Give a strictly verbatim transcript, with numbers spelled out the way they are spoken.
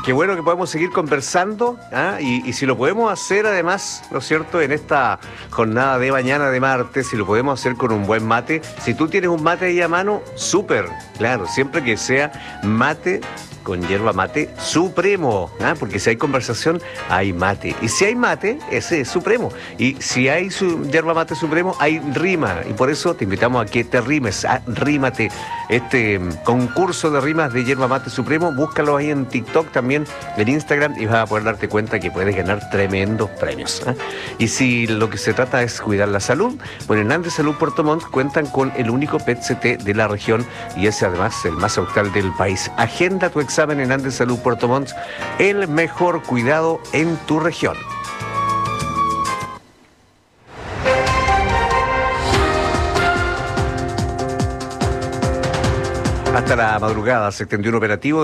qué bueno que podemos seguir conversando, ¿ah? y, y si lo podemos hacer además, ¿no es cierto?, en esta jornada de mañana de martes, si lo podemos hacer con un buen mate. Si tú tienes un mate ahí a mano, súper, claro, siempre que sea mate con yerba mate supremo, ¿ah? Porque si hay conversación, hay mate. Y si hay mate, ese es supremo. Y si hay su yerba mate supremo, hay rima. Y por eso te invitamos a que te rimes, a rímate. Este mm, concurso de rimas de yerba mate supremo, búscalo ahí en TikTok, también en Instagram, y vas a poder darte cuenta que puedes ganar tremendos premios, ¿ah? Y si lo que se trata es cuidar la salud, bueno, en Andes Salud Puerto Montt cuentan con el único P E T C T de la región y es además el más austral del país. Agenda tu examen en Andes Salud Puerto Montt, el mejor cuidado en tu región. Hasta la madrugada se extendió un operativo